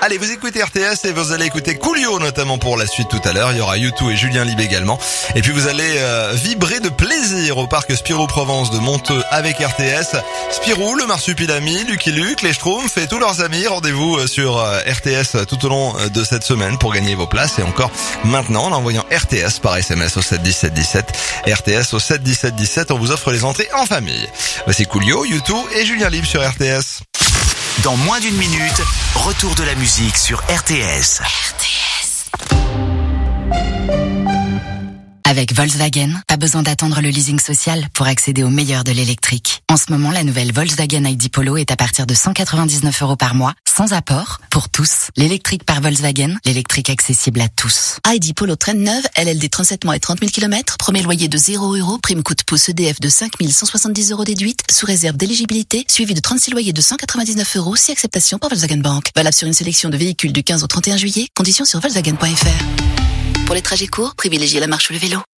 Allez, vous écoutez RTS et vous allez écouter Coolio notamment pour la suite tout à l'heure. Il y aura U2 et Julien Lib également. Et puis vous allez vibrer de plaisir au parc Spirou Provence de Monteux avec RTS. Spirou, le Marsupilami, Lucky Luke, les Schtroumpfs et tous leurs amis. Rendez-vous sur RTS tout au long de cette semaine pour gagner vos places. Et encore maintenant en envoyant RTS par SMS au 7 17 17. RTS au 7 17 17. On vous offre les entrées en famille. Voici Coolio, U2 et Julien Lib sur RTS. Dans moins d'une minute, retour de la musique sur RTS. Avec Volkswagen, pas besoin d'attendre le leasing social pour accéder au meilleur de l'électrique. En ce moment, la nouvelle Volkswagen ID Polo est à partir de 199 € par mois, sans apport, pour tous. L'électrique par Volkswagen, l'électrique accessible à tous. ID Polo traîne neuve, LLD 37 mois et 30 000 km, premier loyer de 0 €, prime coup de pouce EDF de 5 170 € déduite, sous réserve d'éligibilité, suivi de 36 loyers de 199 €, si acceptation par Volkswagen Bank. Valable sur une sélection de véhicules du 15 au 31 juillet, conditions sur Volkswagen.fr. Pour les trajets courts, privilégiez la marche ou le vélo.